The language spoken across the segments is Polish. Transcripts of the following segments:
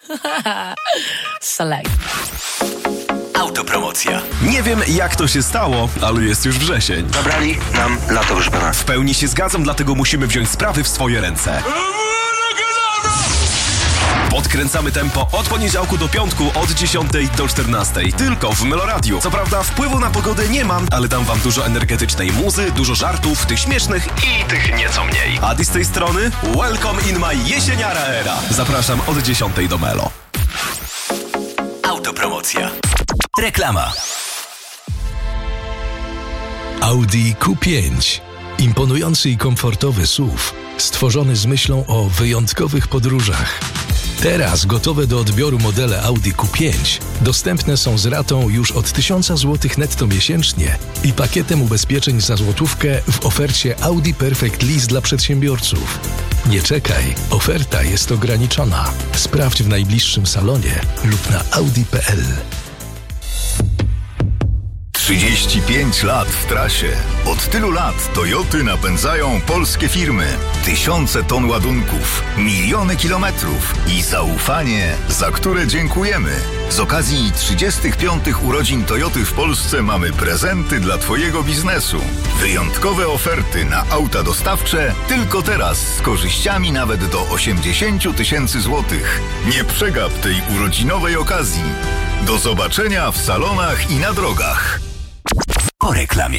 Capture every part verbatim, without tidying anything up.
Select. Autopromocja. Nie wiem, jak to się stało, ale jest już wrzesień. Zabrali nam lato wyszpana. W pełni się zgadzam, dlatego musimy wziąć sprawy w swoje ręce. Podkręcamy tempo od poniedziałku do piątku, od dziesiątej do czternastej. Tylko w Meloradiu. Co prawda wpływu na pogodę nie mam, ale dam wam dużo energetycznej muzy, dużo żartów, tych śmiesznych i tych nieco mniej. Adi z tej strony, welcome in my jesieniara era. Zapraszam od dziesiątej do Melo. Autopromocja. Reklama. Audi Q pięć. Imponujący i komfortowy S U V, stworzony z myślą o wyjątkowych podróżach. Teraz gotowe do odbioru modele Audi Q pięć dostępne są z ratą już od tysiąc złotych netto miesięcznie i pakietem ubezpieczeń za złotówkę w ofercie Audi Perfect Lease dla przedsiębiorców. Nie czekaj, oferta jest ograniczona. Sprawdź w najbliższym salonie lub na audi kropka p l. trzydzieści pięć lat w trasie. Od tylu lat Toyoty napędzają polskie firmy. Tysiące ton ładunków, miliony kilometrów i zaufanie, za które dziękujemy. Z okazji trzydziestych piątych urodzin Toyoty w Polsce mamy prezenty dla Twojego biznesu. Wyjątkowe oferty na auta dostawcze tylko teraz z korzyściami nawet do osiemdziesiąt tysięcy złotych. Nie przegap tej urodzinowej okazji. Do zobaczenia w salonach i na drogach. Po reklamie.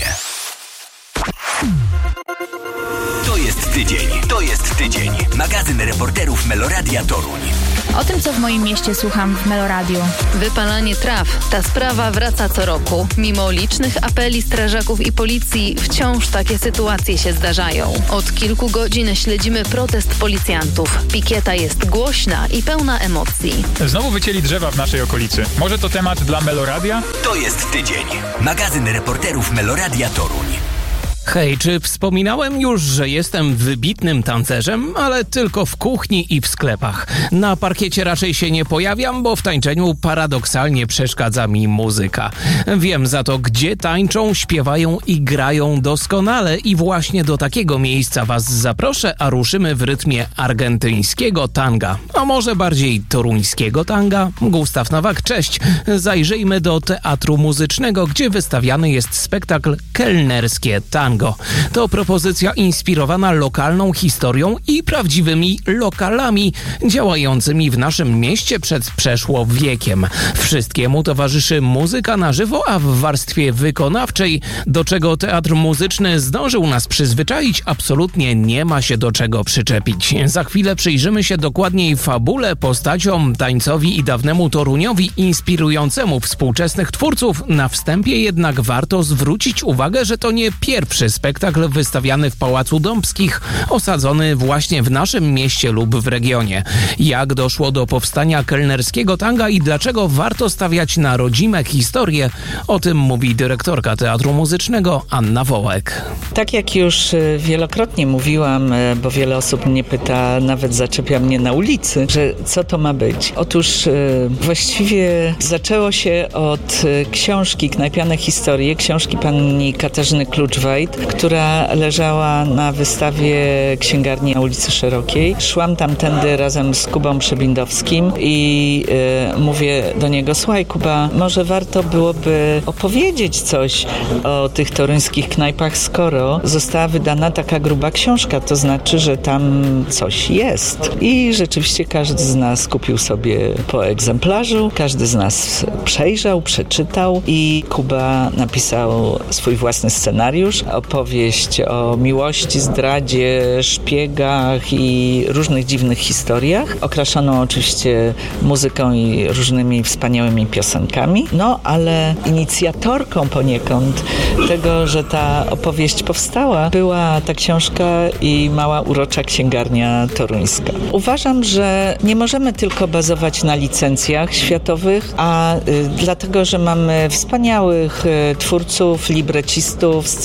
To jest tydzień, to jest tydzień. Magazyn reporterów Meloradia Toruń. O tym, co w moim mieście słucham w Meloradiu. Wypalanie traw. Ta sprawa wraca co roku. Mimo licznych apeli strażaków i policji, wciąż takie sytuacje się zdarzają. Od kilku godzin śledzimy protest policjantów. Pikieta jest głośna i pełna emocji. Znowu wycięli drzewa w naszej okolicy. Może to temat dla Meloradia? To jest tydzień. Magazyn reporterów Meloradia Toruń. Hej, czy wspominałem już, że jestem wybitnym tancerzem, ale tylko w kuchni i w sklepach. Na parkiecie raczej się nie pojawiam, bo w tańczeniu paradoksalnie przeszkadza mi muzyka. Wiem za to, gdzie tańczą, śpiewają i grają doskonale i właśnie do takiego miejsca was zaproszę, a ruszymy w rytmie argentyńskiego tanga, a może bardziej toruńskiego tanga. Gustaw Nowak, cześć! Zajrzyjmy do Teatru Muzycznego, gdzie wystawiany jest spektakl Kelnerskie Tango. To propozycja inspirowana lokalną historią i prawdziwymi lokalami działającymi w naszym mieście przed przeszło wiekiem. Wszystkiemu towarzyszy muzyka na żywo, a w warstwie wykonawczej, do czego Teatr Muzyczny zdążył nas przyzwyczaić, absolutnie nie ma się do czego przyczepić. Za chwilę przyjrzymy się dokładniej fabule, postaciom, tańcowi i dawnemu Toruniowi inspirującemu współczesnych twórców. Na wstępie jednak warto zwrócić uwagę, że to nie pierwszy spektakl wystawiany w Pałacu Dąbskich, osadzony właśnie w naszym mieście lub w regionie. Jak doszło do powstania kelnerskiego tanga i dlaczego warto stawiać na rodzime historie, o tym mówi dyrektorka Teatru Muzycznego Anna Wołek. Tak jak już wielokrotnie mówiłam, bo wiele osób mnie pyta, nawet zaczepia mnie na ulicy, że co to ma być. Otóż właściwie zaczęło się od książki Knajpiane historie, książki pani Katarzyny Kluczwajt, która leżała na wystawie księgarni na ulicy Szerokiej. Szłam tamtędy razem z Kubą Przebindowskim i y, mówię do niego: słuchaj Kuba, może warto byłoby opowiedzieć coś o tych toruńskich knajpach, skoro została wydana taka gruba książka, to znaczy, że tam coś jest. I rzeczywiście każdy z nas kupił sobie po egzemplarzu, każdy z nas przejrzał, przeczytał i Kuba napisał swój własny scenariusz, opowieść o miłości, zdradzie, szpiegach i różnych dziwnych historiach, okraszoną oczywiście muzyką i różnymi wspaniałymi piosenkami. No, ale inicjatorką poniekąd tego, że ta opowieść powstała, była ta książka i mała urocza księgarnia toruńska. Uważam, że nie możemy tylko bazować na licencjach światowych, a y, dlatego, że mamy wspaniałych y, twórców, librecistów, scenarzystów,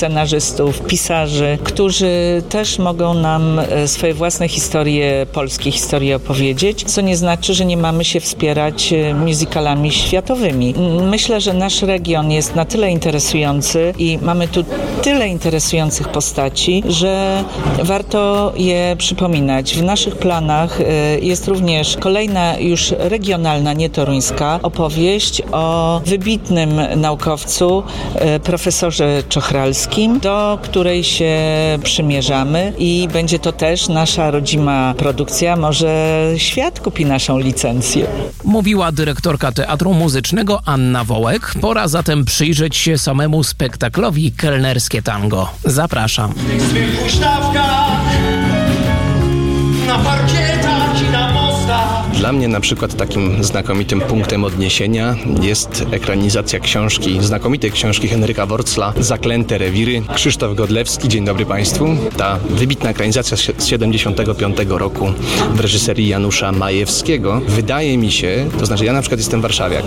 artystów, pisarzy, którzy też mogą nam swoje własne historie, polskie historie opowiedzieć, co nie znaczy, że nie mamy się wspierać musicalami światowymi. Myślę, że nasz region jest na tyle interesujący i mamy tu tyle interesujących postaci, że warto je przypominać. W naszych planach jest również kolejna już regionalna, nie toruńska, opowieść o wybitnym naukowcu, profesorze Czochralskim, do której się przymierzamy i będzie to też nasza rodzima produkcja. Może świat kupi naszą licencję. Mówiła dyrektorka Teatru Muzycznego Anna Wołek. Pora zatem przyjrzeć się samemu spektaklowi Kelnerskie Tango. Zapraszam. Na parkietach i na mostach. Dla mnie na przykład takim znakomitym punktem odniesienia jest ekranizacja książki, znakomitej książki Henryka Worcla Zaklęte rewiry. Krzysztof Godlewski, dzień dobry Państwu. Ta wybitna ekranizacja z siedemdziesiątego piątego roku w reżyserii Janusza Majewskiego. Wydaje mi się, to znaczy ja na przykład jestem warszawiak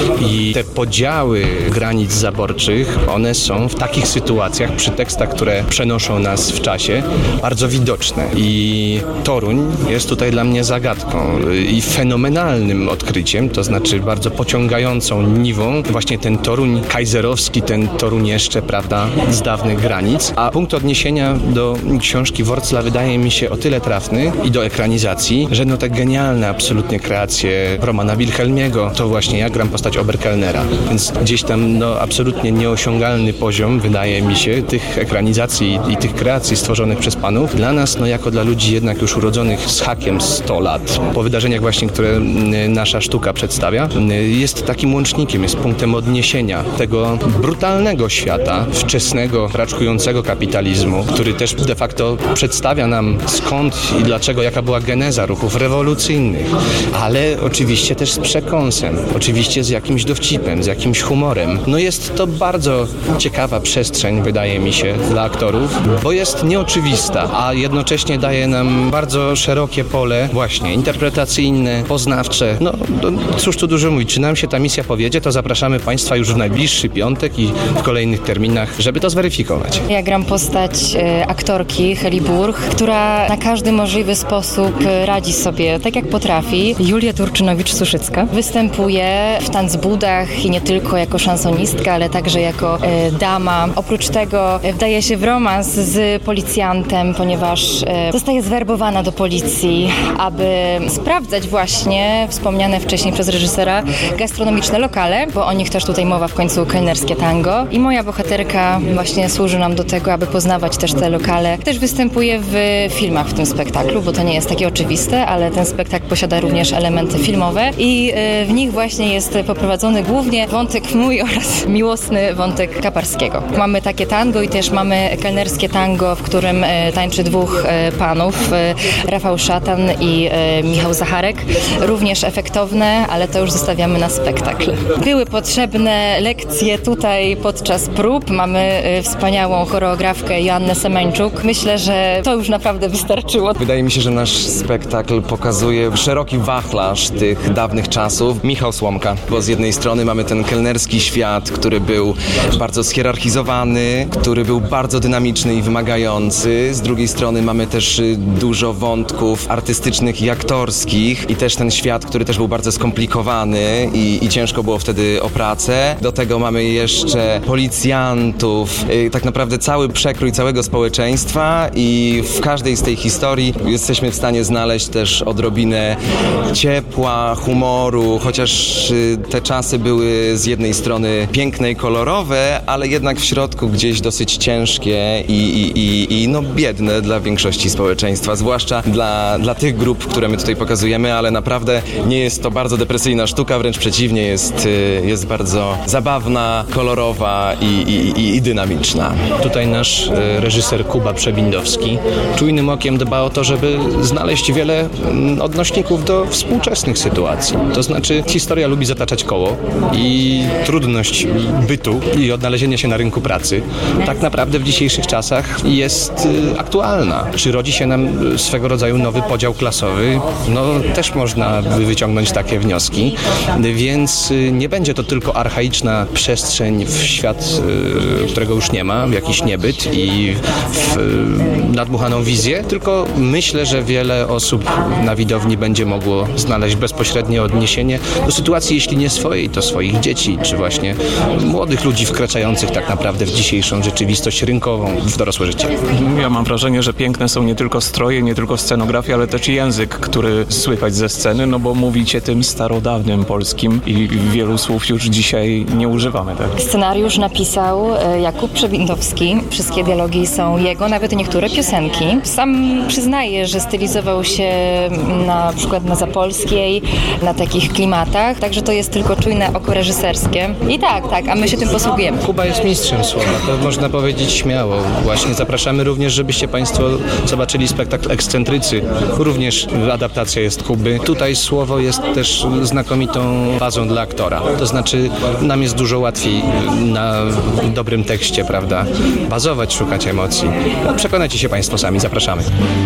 i te podziały granic zaborczych, one są w takich sytuacjach, przy tekstach, które przenoszą nas w czasie, bardzo widoczne. I Toruń jest tutaj dla mnie zagadką i fenomenalnym odkryciem, to znaczy bardzo pociągającą niwą, właśnie ten Toruń kajzerowski, ten Toruń jeszcze, prawda, z dawnych granic. A punkt odniesienia do książki Worcla wydaje mi się o tyle trafny i do ekranizacji, że no te genialne absolutnie kreacje Romana Wilhelmiego, to właśnie ja gram postać Oberkellnera, więc gdzieś tam no absolutnie nieosiągalny poziom, wydaje mi się, tych ekranizacji i tych kreacji stworzonych przez panów. Dla nas, no jako dla ludzi jednak już urodzonych z hakiem sto lat, po wydarzeniach właśnie, które nasza sztuka przedstawia, jest takim łącznikiem, jest punktem odniesienia tego brutalnego świata, wczesnego, raczkującego kapitalizmu, który też de facto przedstawia nam skąd i dlaczego, jaka była geneza ruchów rewolucyjnych, ale oczywiście też z przekąsem, oczywiście z jakimś dowcipem, z jakimś humorem. No jest to bardzo ciekawa przestrzeń, wydaje mi się, dla aktorów, bo jest nieoczywista, a jednocześnie daje nam bardzo szerokie pole właśnie interpretacyjne, poznawcze. No, no cóż tu dużo mówić, czy nam się ta misja powiedzie, to zapraszamy Państwa już w najbliższy piątek i w kolejnych terminach, żeby to zweryfikować. Ja gram postać e, aktorki Heli Burch, która na każdy możliwy sposób radzi sobie tak jak potrafi. Julia Turczynowicz-Suszycka występuje w Tanzbudach i nie tylko jako szansonistka, ale także jako e, dama. Oprócz tego e, wdaje się w romans z policjantem, ponieważ e, zostaje zwerbowana do policji, aby sprawdzać właśnie wspomniane wcześniej przez reżysera gastronomiczne lokale, bo o nich też tutaj mowa w końcu Kelnerskie Tango. I moja bohaterka właśnie służy nam do tego, aby poznawać też te lokale. Też występuje w filmach w tym spektaklu, bo to nie jest takie oczywiste, ale ten spektakl posiada również elementy filmowe i w nich właśnie jest poprowadzony głównie wątek mój oraz miłosny wątek Kaparskiego. Mamy takie tango i też mamy kelnerskie tango, w którym tańczy dwóch panów, Rafał Szatan i Michał Zacharek. Również efektowne, ale to już zostawiamy na spektakl. Były potrzebne lekcje tutaj podczas prób. Mamy wspaniałą choreografkę Joannę Semeńczuk. Myślę, że to już naprawdę wystarczyło. Wydaje mi się, że nasz spektakl pokazuje szeroki wachlarz tych dawnych czasów. Michał Słomka, bo z jednej strony mamy ten kelnerski świat, który był bardzo schierarchizowany, który był bardzo dynamiczny i wymagający. Z drugiej strony mamy też dużo wątków artystycznych i aktorskich i też ten świat, który też był bardzo skomplikowany i, i ciężko było wtedy o pracę. Do tego mamy jeszcze policjantów, yy, tak naprawdę cały przekrój całego społeczeństwa i w każdej z tej historii jesteśmy w stanie znaleźć też odrobinę ciepła, humoru, chociaż yy, te czasy były z jednej strony piękne i kolorowe, ale jednak w środku gdzieś dosyć ciężkie i, i, i, i no biedne dla większości społeczeństwa, zwłaszcza dla, dla tych grup, które my tutaj pokazujemy, ale naprawdę nie jest to bardzo depresyjna sztuka, wręcz przeciwnie, jest, jest bardzo zabawna, kolorowa i, i, i dynamiczna. Tutaj nasz reżyser Kuba Przewindowski czujnym okiem dba o to, żeby znaleźć wiele odnośników do współczesnych sytuacji. To znaczy historia lubi zataczać koło i trudność bytu i odnalezienia się na rynku pracy tak naprawdę w dzisiejszych czasach jest aktualna. Czy rodzi się nam swego rodzaju nowy podział klasowy? No też można wyciągnąć takie wnioski, więc nie będzie to tylko archaiczna przestrzeń w świat, którego już nie ma, w jakiś niebyt i w nadmuchaną wizję, tylko myślę, że wiele osób na widowni będzie mogło znaleźć bezpośrednie odniesienie do sytuacji, jeśli nie swojej, to swoich dzieci, czy właśnie młodych ludzi wkraczających tak naprawdę w dzisiejszą rzeczywistość rynkową, w dorosłe życie. Ja mam wrażenie, że piękne są nie tylko stroje, nie tylko scenografia, ale też język, który słychać ze sceny, no bo mówicie tym starodawnym polskim i wielu słów już dzisiaj nie używamy. Tak? Scenariusz napisał Jakub Przewindowski. Wszystkie dialogi są jego, nawet niektóre piosenki. Sam przyznaje, że stylizował się na przykład na Zapolskiej, na takich klimatach, także to jest tylko czujne oko reżyserskie. I tak, tak, a my się tym posługujemy. Kuba jest mistrzem słowa, to można powiedzieć śmiało. Właśnie zapraszamy również, żebyście Państwo zobaczyli spektakl Ekscentrycy. Również adaptacja jest Kuby. Tutaj słowo jest też znakomitą bazą dla aktora. To znaczy nam jest dużo łatwiej na dobrym tekście, prawda, bazować, szukać emocji. No, przekonajcie się Państwo sami, zapraszamy.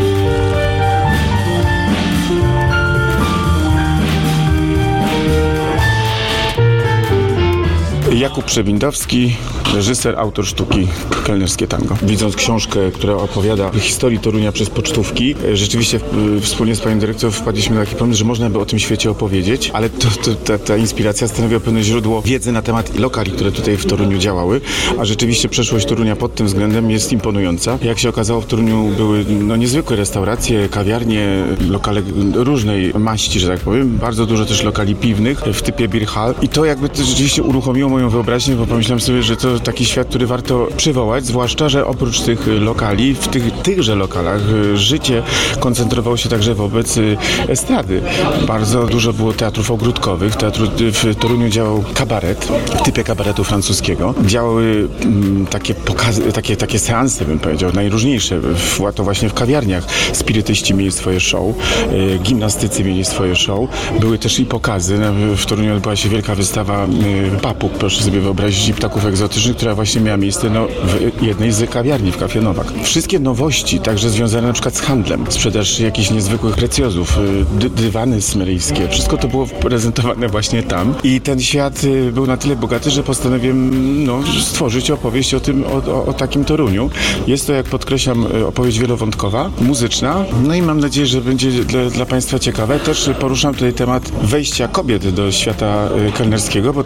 Jakub Przewindowski, reżyser, autor sztuki Kelnerskie Tango. Widząc książkę, która opowiada historii Torunia przez pocztówki, rzeczywiście wspólnie z panią dyrektor wpadliśmy na taki pomysł, że można by o tym świecie opowiedzieć, ale to, to, ta, ta inspiracja stanowiła pewne źródło wiedzy na temat lokali, które tutaj w Toruniu działały, a rzeczywiście przeszłość Torunia pod tym względem jest imponująca. Jak się okazało, w Toruniu były no, niezwykłe restauracje, kawiarnie, lokale różnej maści, że tak powiem. Bardzo dużo też lokali piwnych w typie beer hall i to jakby to rzeczywiście uruchomiło moją wyobraźnię, bo pomyślałem sobie, że to taki świat, który warto przywołać, zwłaszcza, że oprócz tych lokali, w tych, tychże lokalach życie koncentrowało się także wobec estrady. Bardzo dużo było teatrów ogródkowych. Teatru, w Toruniu działał kabaret, w typie kabaretu francuskiego. Działały m, takie pokazy, takie, takie seanse, bym powiedział, najróżniejsze. W, to właśnie w kawiarniach. Spirytyści mieli swoje show, y, gimnastycy mieli swoje show. Były też i pokazy. W Toruniu odbyła się wielka wystawa y, papug, proszę sobie wyobrazić, i ptaków egzotycznych, która właśnie miała miejsce no, w jednej z kawiarni w Café Nowak. Wszystkie nowości, także związane na przykład z handlem, sprzedaż jakichś niezwykłych precjozów, dy, dywany smeryjskie, wszystko to było prezentowane właśnie tam i ten świat był na tyle bogaty, że postanowiłem no, stworzyć opowieść o tym, o, o, o takim Toruniu. Jest to, jak podkreślam, opowieść wielowątkowa, muzyczna, no i mam nadzieję, że będzie dla, dla Państwa ciekawe. Też poruszam tutaj temat wejścia kobiet do świata kelnerskiego, bo